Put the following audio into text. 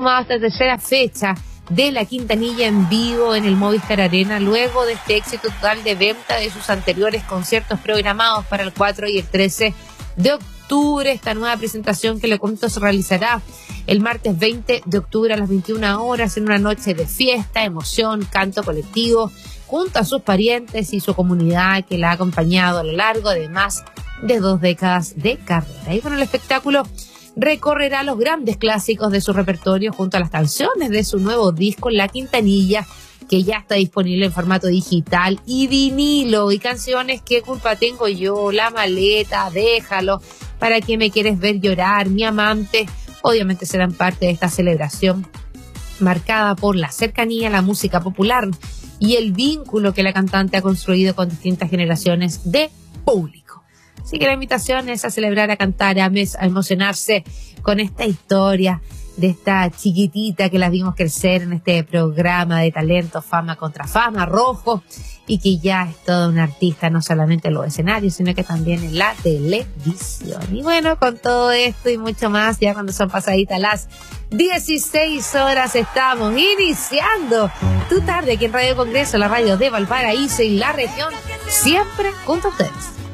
sumado a esta tercera fecha de la Quintanilla en vivo en el Movistar Arena, luego de este éxito total de venta de sus anteriores conciertos programados para el 4 y el 13 de octubre. Esta nueva presentación que le cuento se realizará el martes 20 de octubre a las 21 horas en una noche de fiesta, emoción, canto colectivo, junto a sus parientes y su comunidad que la ha acompañado a lo largo de más de 2 décadas de carrera. Y con el espectáculo recorrerá los grandes clásicos de su repertorio junto a las canciones de su nuevo disco La Quintanilla, que ya está disponible en formato digital y vinilo, y canciones ¿Qué culpa tengo yo?, La maleta, Déjalo, ¿Para qué me quieres ver llorar?, Mi amante, obviamente serán parte de esta celebración marcada por la cercanía a la música popular y el vínculo que la cantante ha construido con distintas generaciones de público. Así que la invitación es a celebrar, a cantar, a emocionarse con esta historia de esta chiquitita que la vimos crecer en este programa de talento Fama contra Fama, Rojo, y que ya es toda una artista, no solamente en los escenarios, sino que también en la televisión. Y bueno, con todo esto y mucho más, ya cuando son pasaditas las 16 horas, estamos iniciando Tu Tarde aquí en Radio Congreso, la radio de Valparaíso y la región, siempre junto a ustedes.